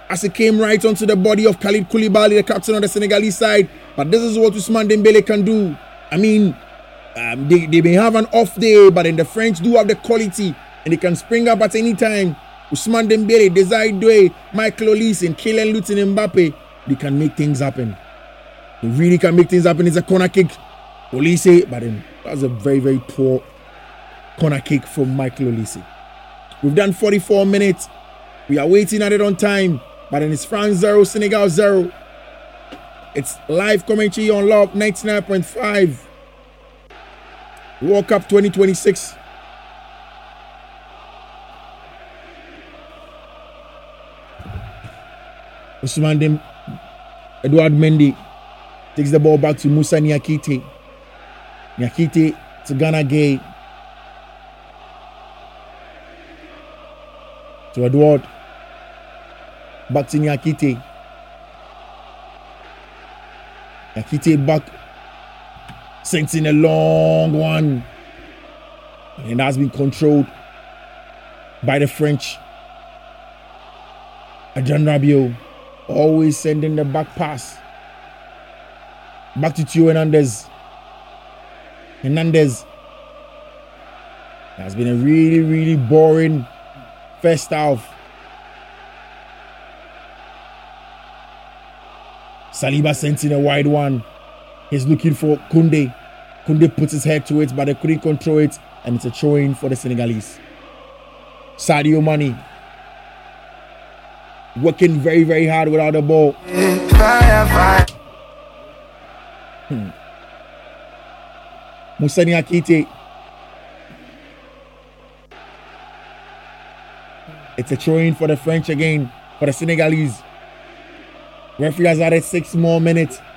as it came right onto the body of Khalid Koulibaly, the captain on the Senegalese side. But this is what Ousmane Dembele can do. I mean, they may have an off day, but then the French do have the quality and they can spring up at any time. Ousmane Dembele, Desire Doué, Michael Olise, and Kylian Mbappe, they can make things happen. They really can make things happen. It's a corner kick. Olise, but then that's a very, very poor corner kick from Michael Olise. We've done 44 minutes. We are waiting at it on time. But then it's France 0, Senegal 0. It's live commentary on Love 99.5. World Cup 2026. Edouard Mendy takes the ball back to Moussa Niakite. Niakite to Gana Gueye. To Edouard. Back to Niakite. Niakite back. Sends in a long one. And that's been controlled by the French. Adrien Rabiot always sending the back pass. Back to Theo Hernandez. Hernandez. It has been a really, really boring first half. Saliba sends in a wide one. He's looking for Koundé. Koundé puts his head to it, but they couldn't control it. And it's a throw-in for the Senegalese. Sadio Mane. Working very, very hard without the ball. Moussa Niakite. It's a throw-in for the French again, for the Senegalese. Referee has added 6 more minutes.